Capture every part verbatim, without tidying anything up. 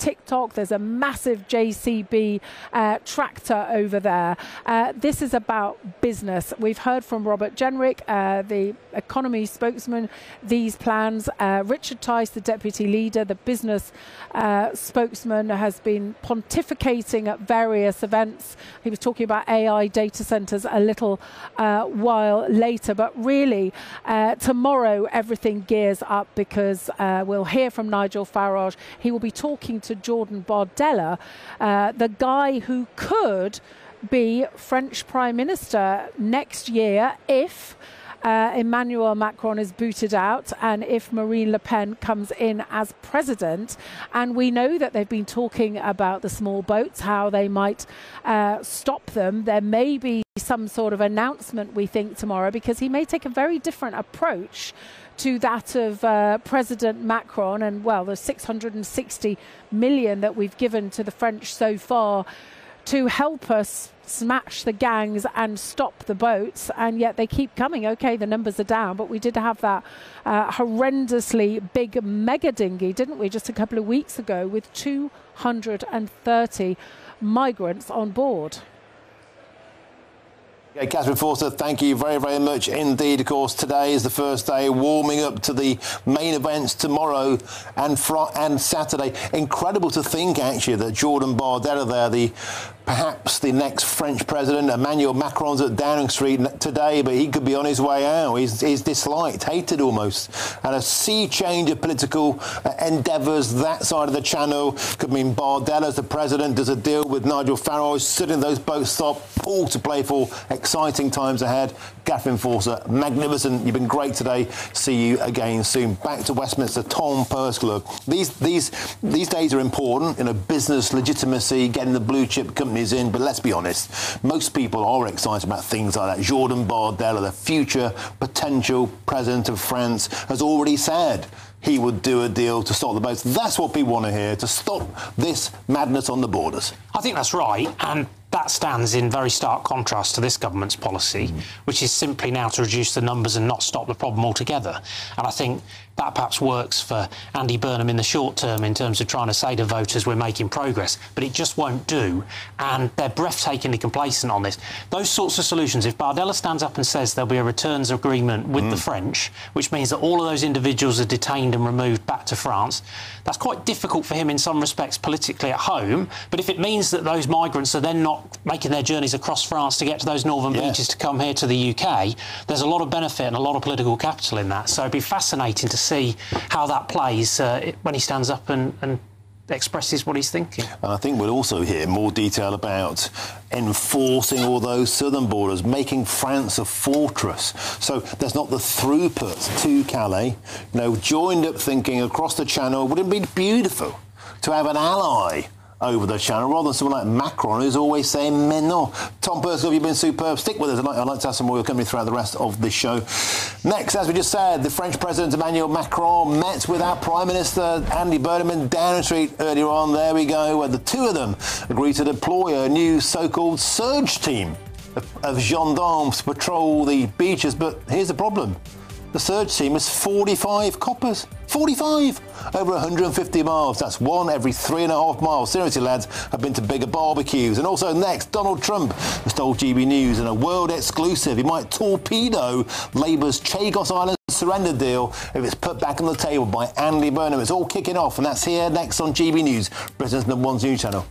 TikTok. There's a massive J C B uh, tractor over there. Uh, this is about business. We've heard from Robert Jenrick, uh, the economy spokesman, these plans. Uh, Richard Tice, the deputy leader, the business uh, spokesman, has been pontificating at various events. He was talking about A I data centres a little uh, while later. But really, uh, tomorrow everything gears up because uh, we'll hear from Nigel Farage. He will be talking to Jordan Bardella, uh, the guy who could be French Prime Minister next year if uh, Emmanuel Macron is booted out and if Marine Le Pen comes in as president. And we know that they've been talking about the small boats, how they might uh, stop them. There may be some sort of announcement, we think, tomorrow, because he may take a very different approach to that of uh, President Macron. And, well, the six hundred sixty million that we've given to the French so far to help us smash the gangs and stop the boats, and yet they keep coming. OK, the numbers are down, but we did have that uh, horrendously big mega dinghy, didn't we, just a couple of weeks ago with two hundred thirty migrants on board. Okay, Catherine Forster, thank you very, very much indeed. Of course, today is the first day warming up to the main events tomorrow and fr- and Saturday. Incredible to think, actually, that Jordan Bardella there, the perhaps the next French president, Emmanuel Macron's at Downing Street today, but he could be on his way out. He's, he's disliked, hated almost. And a sea change of political uh, endeavours that side of the channel could mean Bardella as the president does a deal with Nigel Farage, sitting those boats stop, all to play for. Exciting times ahead. Catherine Forster, magnificent. You've been great today. See you again soon. Back to Westminster, Tom Perskler. These these these days are important, you know, business legitimacy, getting the blue chip companies in. But let's be honest, most people are excited about things like that. Jordan Bardella, the future potential president of France, has already said he would do a deal to stop the boats. That's what people want to hear, to stop this madness on the borders. I think that's right, and that stands in very stark contrast to this government's policy, mm. which is simply now to reduce the numbers and not stop the problem altogether. And I think that perhaps works for Andy Burnham in the short term in terms of trying to say to voters we're making progress, but it just won't do. And they're breathtakingly complacent on this. Those sorts of solutions, if Bardella stands up and says there'll be a returns agreement with mm. the French, which means that all of those individuals are detained and removed back to France, that's quite difficult for him in some respects politically at home. But if it means that those migrants are then not making their journeys across France to get to those northern yeah. beaches to come here to the U K, there's a lot of benefit and a lot of political capital in that. So it'd be fascinating to see how that plays uh, when he stands up and, and expresses what he's thinking. And I think we'll also hear more detail about enforcing all those southern borders, making France a fortress. So there's not the throughput to Calais. You know, joined up thinking across the channel, wouldn't it be beautiful to have an ally over the channel, rather than someone like Macron, who's always saying mais non. Tom Perskell, you've been superb. Stick with us. I'd like, I'd like to have some more company throughout the rest of the show. Next, as we just said, the French President Emmanuel Macron met with our Prime Minister Andy Burnham in Downing Street earlier on. There we go, where the two of them agreed to deploy a new so-called surge team of, of gendarmes to patrol the beaches. But here's the problem. The surge team is forty-five coppers. forty-five! Over one hundred fifty miles. That's one every three and a half miles. Seriously, lads, I've been to bigger barbecues. And also next, Donald Trump has told G B News in a world exclusive he might torpedo Labour's Chagos Island surrender deal if it's put back on the table by Andy Burnham. It's all kicking off, and that's here next on G B News, Britain's number one news channel.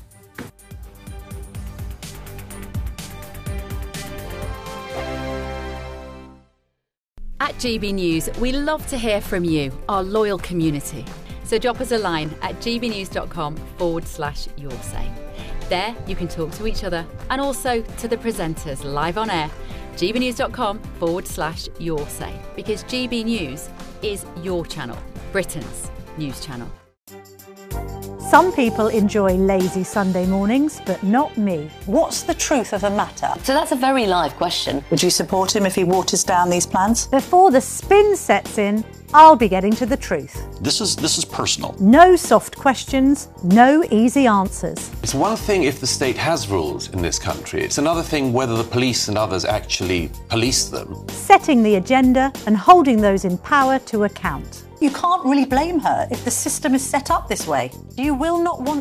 At G B News, we love to hear from you, our loyal community. So drop us a line at gbnews.com forward slash your say. There you can talk to each other and also to the presenters live on air. gbnews.com forward slash your say. Because G B News is your channel, Britain's news channel. Some people enjoy lazy Sunday mornings, but not me. What's the truth of the matter? So that's a very live question. Would you support him if he waters down these plans? Before the spin sets in, I'll be getting to the truth. This is this is personal. No soft questions, no easy answers. It's one thing if the state has rules in this country. It's another thing whether the police and others actually police them. Setting the agenda and holding those in power to account. You can't really blame her if the system is set up this way. You will not want